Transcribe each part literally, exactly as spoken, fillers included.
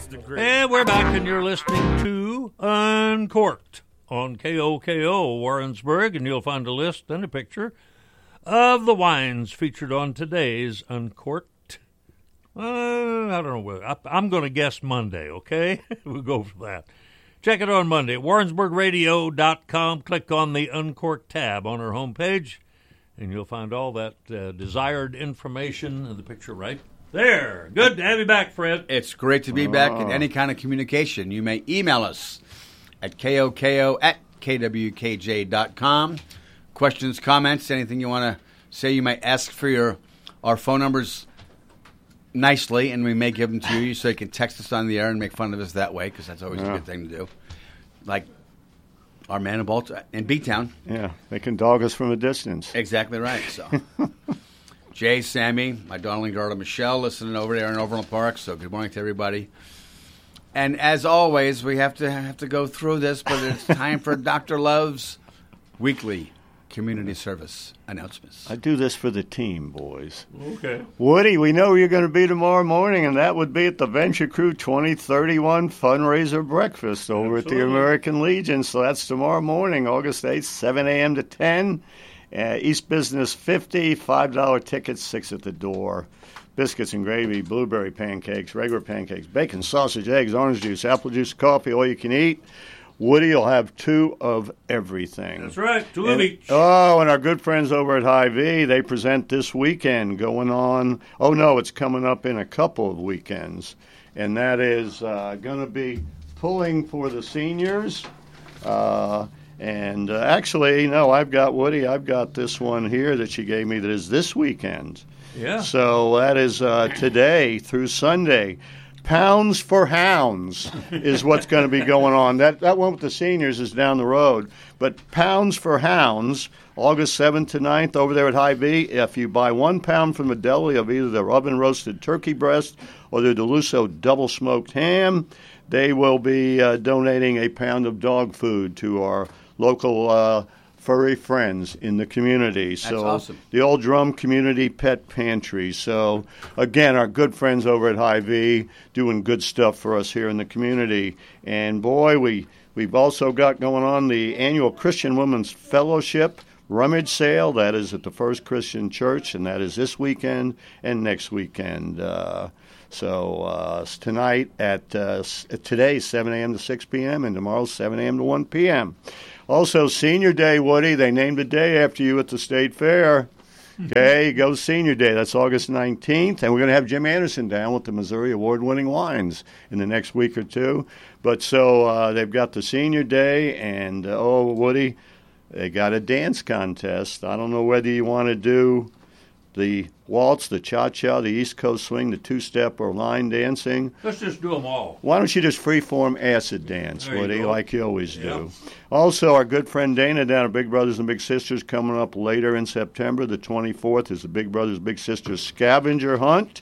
That's the great. And we're back, and you're listening to Uncorked on K O K O Warrensburg, and you'll find a list and a picture of the wines featured on today's Uncorked. Uh, I don't know. I, I'm going to guess Monday, okay? We'll go for that. Check it on Monday at warrensburg radio dot com. Click on the Uncorked tab on our homepage, and you'll find all that uh, desired information in the picture right there. Good to have you back, Fred. It's great to be back in any kind of communication. You may email us at koko at kwkj dot com. Questions, comments, anything you want to say, you may ask for your our phone numbers nicely, and we may give them to you so you can text us on the air and make fun of us that way, because that's always yeah. a good thing to do. Like our man in Baltimore, in B-Town. Yeah, they can dog us from a distance. Exactly right. So, Jay, Sammy, my darling daughter Michelle, listening over there in Overland Park. So, good morning to everybody. And as always, we have to have to go through this, but it's time for Doctor Love's weekly community service announcements. I do this for the team, boys. Okay. Woody, we know you're going to be tomorrow morning, and that would be at the Venture Crew twenty thirty-one fundraiser breakfast over Absolutely. At the American Legion. So that's tomorrow morning, August eighth, seven a.m. to ten. Uh, East Business fifty, five dollar tickets, six at the door. Biscuits and gravy, blueberry pancakes, regular pancakes, bacon, sausage, eggs, orange juice, apple juice, coffee, all you can eat. Woody will have two of everything. That's right, two and, of each. Oh, and our good friends over at Hy-Vee, they present this weekend going on. Oh, no, it's coming up in a couple of weekends. And that is uh, going to be pulling for the seniors. Uh, and uh, actually, no, I've got, Woody, I've got this one here that she gave me that is this weekend. Yeah. So that is uh, today through Sunday. Pounds for Hounds is what's going to be going on. That that one with the seniors is down the road. But Pounds for Hounds, August seventh to ninth over there at Hy-Vee. If you buy one pound from the deli of either their oven-roasted turkey breast or their DeLusso double-smoked ham, they will be uh, donating a pound of dog food to our local uh furry friends in the community. That's so awesome. The Old Drum Community Pet Pantry. So, again, our good friends over at Hy-Vee doing good stuff for us here in the community. And, boy, we, we've also got going on the annual Christian Women's Fellowship rummage sale. That is at the First Christian Church, and that is this weekend and next weekend. Uh, so uh, tonight at uh, today, seven a.m. to six p.m., and tomorrow, seven a.m. to one p.m., Also, Senior Day, Woody, they named a day after you at the State Fair. Okay, go Senior Day. That's August nineteenth. And we're going to have Jim Anderson down with the Missouri award-winning wines in the next week or two. But so uh, they've got the Senior Day, and, uh, oh, Woody, they got a dance contest. I don't know whether you want to do the waltz, the cha-cha, the East Coast swing, the two-step, or line dancing. Let's just do them all. Why don't you just free-form acid dance, There you Woody, go. like you always do. Yep. Also, our good friend Dana down at Big Brothers and Big Sisters coming up later in September. The twenty-fourth is the Big Brothers Big Sisters scavenger hunt.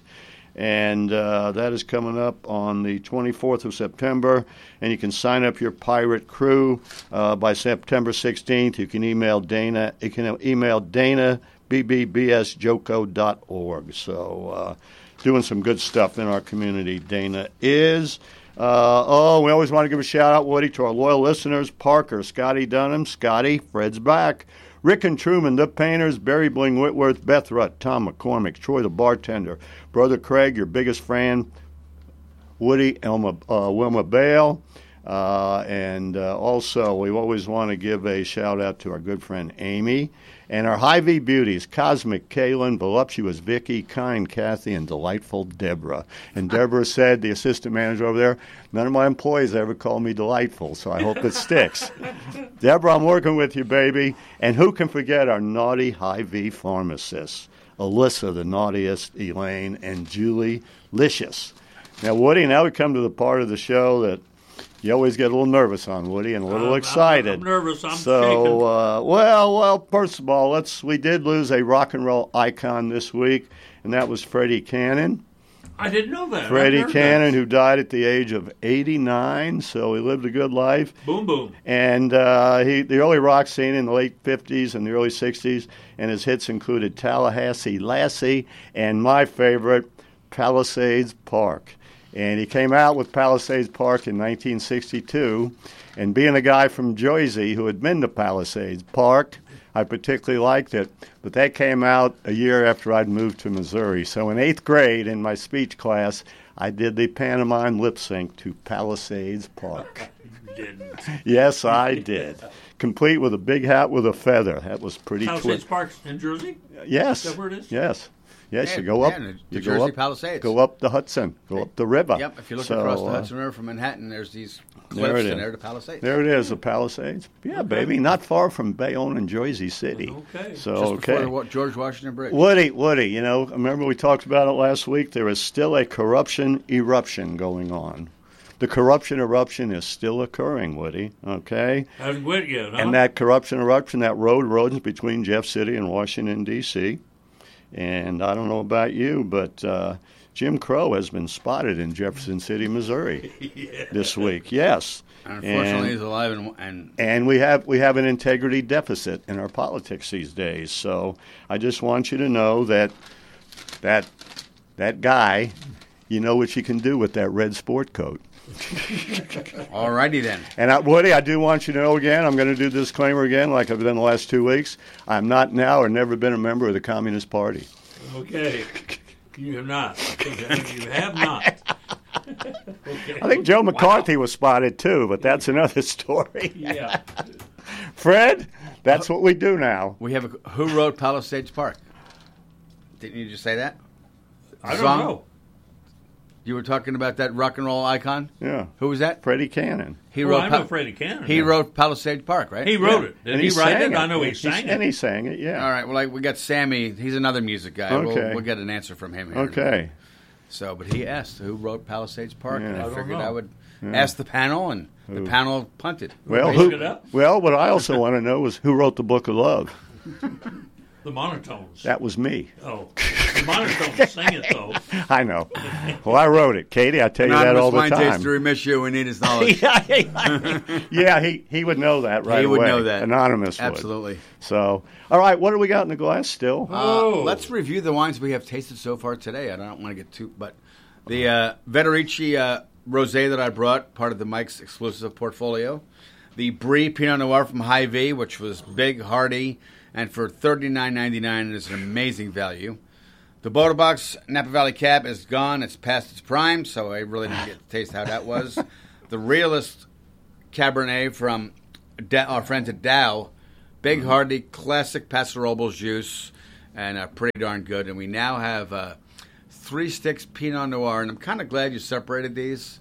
And uh, that is coming up on the twenty-fourth of September. And you can sign up your pirate crew uh, by September sixteenth. You can email Dana. You can email Dana, b b b s joco dot org. So uh, doing some good stuff in our community, Dana is. Uh, oh, we always want to give a shout-out, Woody, to our loyal listeners, Parker, Scotty Dunham, Scotty, Fred's back, Rick and Truman, the painters, Barry Bling Whitworth, Beth Rutt, Tom McCormick, Troy the bartender, Brother Craig, your biggest fan, Woody, Elma, uh, Wilma Bale, uh, and uh, also we always want to give a shout-out to our good friend Amy, and our Hy-Vee beauties, Cosmic Kaylin, Voluptuous Vicky, Kind Kathy, and Delightful Deborah. And Deborah said, the assistant manager over there, none of my employees ever call me delightful, so I hope it sticks. Deborah, I'm working with you, baby. And who can forget our naughty Hy-Vee pharmacists, Alyssa, the naughtiest, Elaine, and Julie Licious. Now, Woody, now we come to the part of the show that you always get a little nervous on, Woody, and a little I'm, excited. I'm, I'm nervous. I'm so, shaking. Uh, well, well. First of all, let's. We did lose a rock and roll icon this week, and that was Freddie Cannon. I didn't know that. Freddie Cannon, who died at the age of eighty-nine, so he lived a good life. Boom, boom. And uh, he, the early rock scene in the late fifties and the early sixties, and his hits included Tallahassee Lassie and my favorite, Palisades Park. And he came out with Palisades Park in nineteen sixty-two. And being a guy from Jersey who had been to Palisades Park, I particularly liked it. But that came out a year after I'd moved to Missouri. So in eighth grade, in my speech class, I did the pantomime lip sync to Palisades Park. You didn't. Yes, I did. Complete with a big hat with a feather. That was pretty Palisades twi- Park in Jersey? Yes. Is that where it is? Yes. Yes, Yeah, you go up. yeah, New you Jersey go up, Palisades. Go up the Hudson. Go up the river. Yep, if you look So, across the uh, Hudson River from Manhattan, there's these There cliffs, it and is. there the Palisades. There it is, the Palisades. Yeah, Okay. baby, not far from Bayonne and Jersey City. Okay. So Just okay. before the Wa- George Washington Bridge. Woody, Woody, you know, remember we talked about it last week? There is still a corruption eruption going on. The corruption eruption is still occurring, Woody, okay? Hasn't quit yet, huh? And that corruption eruption, that road runs between Jeff City and Washington, D C And I don't know about you, but uh, Jim Crow has been spotted in Jefferson City, Missouri yeah. this week. Yes. Unfortunately, And- he's alive, and, and And we have we have an integrity deficit in our politics these days. So I just want you to know that that that guy, you know what you can do with that red sport coat. all righty then. And I, Woody, I do want you to know again, I'm going to do the disclaimer again, like I've done the last two weeks. I'm not now or never been a member of the Communist Party. Okay. You have not. You have not. Okay. I think Joe McCarthy was spotted too, but that's another story. Yeah. Fred, that's what we do now. We have a, who wrote Palisades Park? Didn't you just say that? I don't Song? know. You were talking about that rock and roll icon? Yeah, Who was that? Freddie Cannon. He Well, wrote I Pa- know Freddie Cannon. He wrote Palisades Park, right? He wrote Yeah. it. Did And he, write sang it? I know he sang And it. he sang it, yeah. All right. Well, like, we got Sammy. He's another music guy. Okay. We'll, we'll get an answer from him here. in a minute. Okay. So, but he asked who wrote Palisades Park, Yeah. and I I don't figured know. I would ask the panel, and the Who? panel punted. Well, Raise who, it up. well, what I also want to know is who wrote the Book of Love. The monotones. That was me. Oh. The monotones sing it, though. I know. Well, I wrote it, Katie. I tell you that Anonymous all the wine time. taster, we miss you. We need his knowledge. yeah, yeah, he he would know that right He would away. know that. Anonymous would. Absolutely. So, all right, what do we got in the glass still? Uh, Oh. let's review the wines we have tasted so far today. I don't want to get too, but the uh, Vetterici uh, Rosé that I brought, part of the Mike's exclusive portfolio. The Brie Pinot Noir from Hy-Vee, which was big, hearty, and for thirty-nine ninety-nine is an amazing value. The Boda Box Napa Valley Cab is gone. It's past its prime, so I really didn't get to taste how that was. The Realist Cabernet from da- our friends at Dow, big, Mm-hmm. hearty, classic Paso Robles juice, and uh, pretty darn good. And we now have uh, Three Sticks Pinot Noir, and I'm kind of glad you separated these.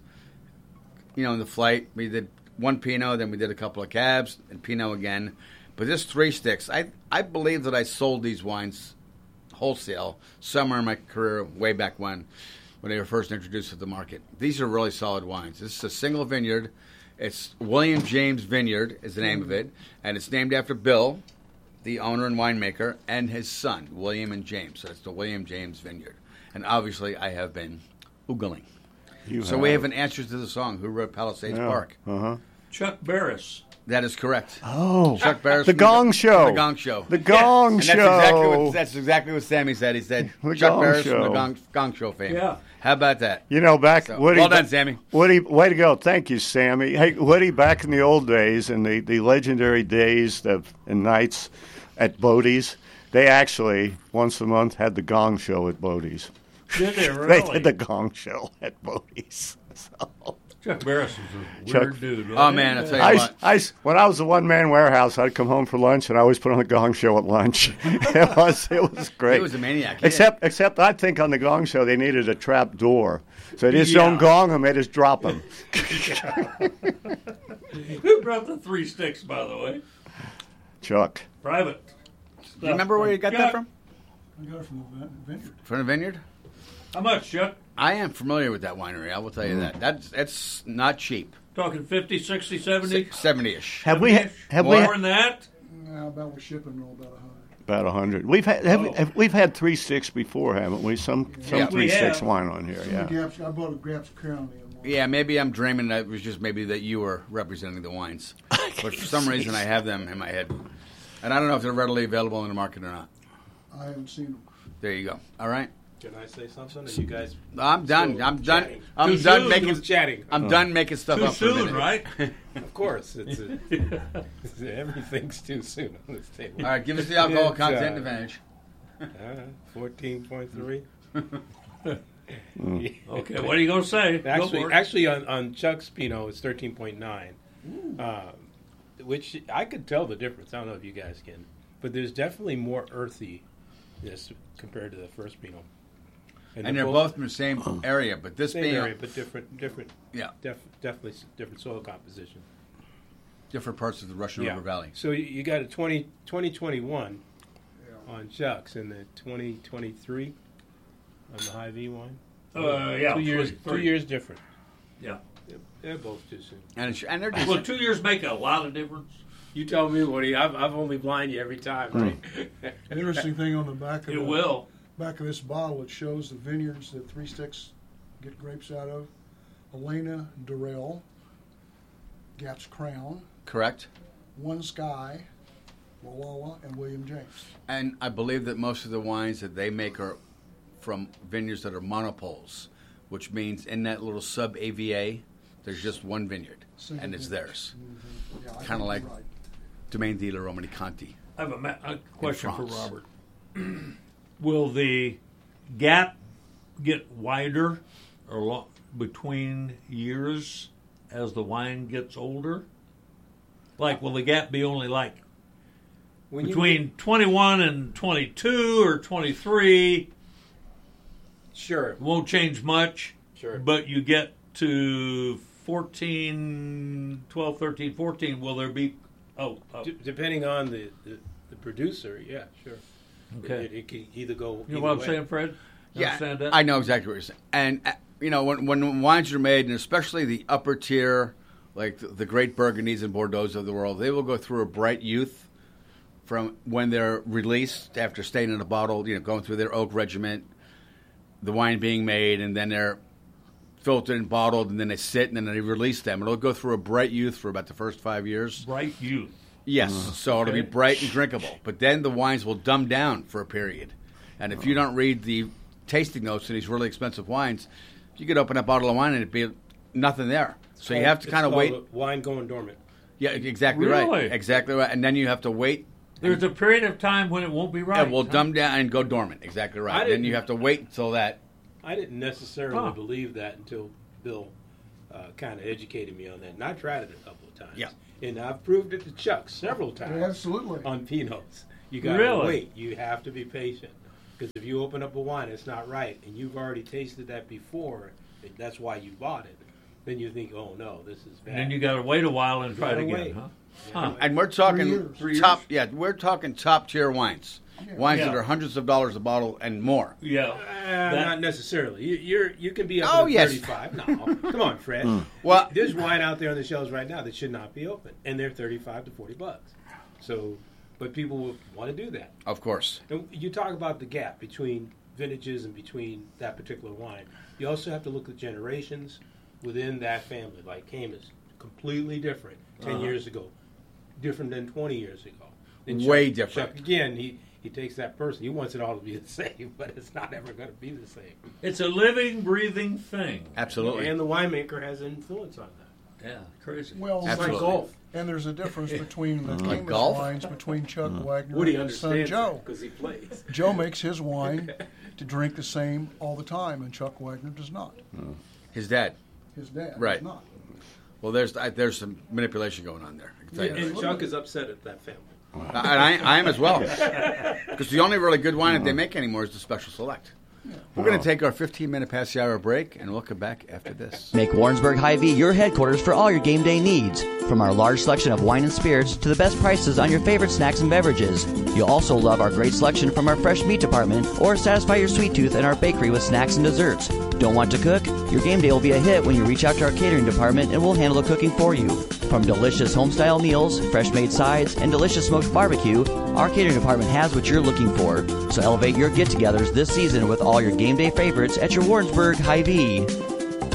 You know, in the flight, we did one Pinot, then we did a couple of Cabs, and Pinot again. But this Three Sticks, I I believe that I sold these wines wholesale somewhere in my career way back when, when they were first introduced to the market. These are really solid wines. This is a single vineyard. It's William James Vineyard is the name of it, and it's named after Bill, the owner and winemaker, and his son, William and James. So it's the William James Vineyard. And obviously, I have been oogling. You So we have an answer to the song, Who Wrote Palisades Yeah. Park? Uh-huh. Chuck Barris. That is correct. Oh, Chuck Barris. the from Gong Show. The Gong Show. The Gong And Show. that's exactly what that's exactly what Sammy said. He said The Chuck Gong Barris from Show. the Gong, Gong Show fame. Yeah. How about that? You know, back So, Woody. well done, Sammy. Woody, way to go! Thank you, Sammy. Hey, Woody, back in the old days, in the, the legendary days of, and nights at Bodie's, they actually once a month had the Gong Show at Bodie's. Did they They really? did the Gong Show at Bodie's. So. Chuck Barris is a Chuck- weird dude. Oh, wasn't man, he? I tell you I, what. I, when I was a one man warehouse, I'd come home for lunch and I always put on the Gong Show at lunch. it was it was great. He was a maniac. yeah. Except, except I think on the Gong Show they needed a trap door, so they just Yeah. don't gong them; they just drop them. Who brought the Three Sticks, by the way? Chuck, Private. Do you remember where you got that from? I got it from the vin- vineyard. From the vineyard? How much, Chuck? I am familiar with that winery. I will tell you that. That's that's not cheap. Talking fifty, sixty, seventy? seventy-ish. have we ha- have we More ha- than that? Now about with shipping, roll about a hundred. about a hundred? We've had have, Oh. have, we've had three sticks before, haven't we? Some some Yeah. three We sticks have. wine on here, yeah. Gaps, I bought a Grapes County. in one. Yeah, maybe I'm dreaming that it was just maybe that you were representing the wines. But for some reason I have them in my head. And I don't know if they're readily available in the market or not. I haven't seen them. There you go. All right. Can I say something? Are you guys? I'm done. still I'm done. chatting? I'm Too done soon. making. Still chatting. I'm done making stuff Too up for a soon, minute. right? Of course, it's a, everything's too soon on this table. All right, give us the alcohol It's, content uh, advantage. Uh, Fourteen point three. Okay, what are you going to say? Go Actually, for it. actually, on, on Chuck's Pinot, it's thirteen point nine, um, which I could tell the difference. I don't know if you guys can, but there's definitely more earthiness compared to the first Pinot. And they're both in the same area, but this same being area, but different, different. yeah, Def, definitely s- different soil composition. different parts of the Russian River Valley. So you, you got a twenty, twenty twenty-one on Chuck's and the twenty twenty-three on the High V wine. Uh, yeah, two years, three, two three. years different. Yeah. They're, they're both too soon. And it's, and they're just, Well, two years make a lot of difference. You tell me, Woody. I've, I've only blind you every time, right? Interesting thing on the back of It the, will. back of this bottle, it shows the vineyards that Three Sticks get grapes out of: Elena Durrell, Gap's Crown, correct. One Sky, Walala, and William James. And I believe that most of the wines that they make are from vineyards that are monopoles, which means in that little sub A V A, there's just one vineyard, Single and it's vineyard. theirs. Yeah, I Kinda think like- you're right. Domaine di la Romanicanti. I have a, ma- a question for France. Robert. Will the gap get wider or lo- between years as the wine gets older? Like, will the gap be only like When you- between twenty-one and twenty-two or twenty-three? Sure, Won't change much, sure. but you get to fourteen, twelve, thirteen, fourteen, will there be... Oh, oh D- depending on the, the, the producer, yeah, sure. okay. It, it can either go. You know either what I'm way. saying, Fred? You Yeah, understand that? I know exactly what you're saying. And, uh, you know, when, when wines are made, and especially the upper tier, like the, the great Burgundies and Bordeauxs of the world, they will go through a bright youth from when they're released after staying in a bottle, you know, going through their oak regiment, the wine being made, and then they're filtered and bottled, and then they sit, and then they release them. It'll go through a bright youth for about the first five years. Bright youth. Yes, so it'll be Okay. bright and drinkable. But then the wines will dumb down for a period. And if you don't read the tasting notes in these really expensive wines, you could open a bottle of wine and it'd be nothing there. So you have to It's kind of called wait. Wine going dormant. Yeah, exactly Really? right. Exactly right. And then you have to wait. There's a period of time when it won't be right. It will huh? dumb down and go dormant. Exactly I right. Then didn't- you have to wait until that. I didn't necessarily Huh. believe that until Bill uh, kind of educated me on that, and I tried it a couple of times. Yeah. And I've proved it to Chuck several times. Absolutely. On Pinots. You got to Really? wait. You have to be patient. Because if you open up a wine, it's not right, and you've already tasted that before, and that's why you bought it. Then you think, oh no, this is bad. And then you got to wait a while and try it gotta again, wait. huh? You Huh. gotta wait. And we're talking years. Three top. years? Yeah, we're talking top tier wines. Wines Yeah. that are hundreds of dollars a bottle and more. Yeah. Uh, That- not necessarily. You, you're you can be up Oh, at yes. thirty-five. No, come on, Fred. Well- there's wine out there on the shelves right now that should not be open, and they're thirty-five to forty bucks. So, but people will want to do that. Of course. And you talk about the gap between vintages and between that particular wine. You also have to look at generations within that family. Like Caymus, completely different ten Uh-huh. years ago, different than twenty years ago. And Way Chuck- different. Chuck, again, he. He takes that person. He wants it all to be the same, but it's not ever going to be the same. It's a living, breathing thing. Absolutely. And the winemaker has influence on that. Yeah, crazy. Well, It's like Absolutely. golf. and there's a difference between the Caymus golf? wines between Chuck Wagner Woody and his son understands Joe. because he plays. Joe makes his wine to drink the same all the time, and Chuck Wagner does not. His dad. His dad Right. does not. Well, there's I, there's some manipulation going on there. I can tell you And that. Chuck is upset at that family. And I, I am as well. Because the only really good wine that they make anymore is the Special Select. We're going to take our fifteen minute past the hour break, and we'll come back after this. Make Warrensburg Hy-Vee your headquarters for all your game day needs. From our large selection of wine and spirits to the best prices on your favorite snacks and beverages. You'll also love our great selection from our fresh meat department or satisfy your sweet tooth in our bakery with snacks and desserts. Don't want to cook? Your game day will be a hit when you reach out to our catering department and we'll handle the cooking for you. From delicious home-style meals, fresh-made sides, and delicious smoked barbecue, our catering department has what you're looking for. So elevate your get-togethers this season with all your game day favorites at your Warrensburg Hy-Vee.